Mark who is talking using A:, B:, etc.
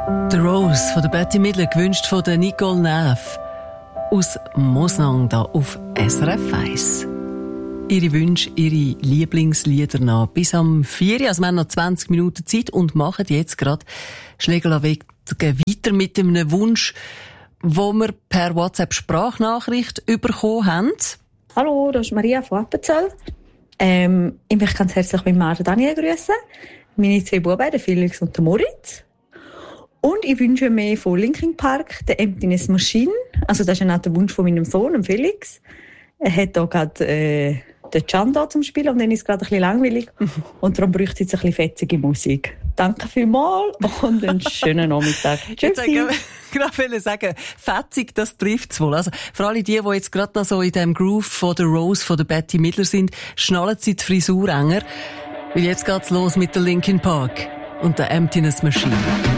A: The Rose von der Betty Midler, gewünscht von der Nicole Neff aus Mosnang da auf SRF 1. Ihre Wünsche, Ihre Lieblingslieder nach bis am 4. Also wir haben noch 20 Minuten Zeit und machen jetzt gerade Schlägerlaweg weiter mit einem Wunsch, wo wir per WhatsApp-Sprachnachricht bekommen haben.
B: Hallo, das ist Maria von Appenzell. Ich möchte ganz herzlich meinen Mann Daniel grüßen, meine 2 Buben, den Felix und den Moritz. Und ich wünsche mir von Linkin Park den Emptiness Machine. Also das ist auch der Wunsch von meinem Sohn, dem Felix. Er hat auch gerade den Can da zum Spielen und dann ist es gerade ein bisschen langweilig. Und darum bräuchte es jetzt ein bisschen fetzige Musik. Danke vielmals und einen schönen Nachmittag. Tschüssi.
A: Ich wollte sagen, fetzig, das trifft es wohl. Also, für alle die jetzt gerade noch so in dem Groove von der Rose, von der Betty Midler sind, schnallen sie die Frisur enger. Weil jetzt geht's los mit der Linkin Park und der Emptiness Machine.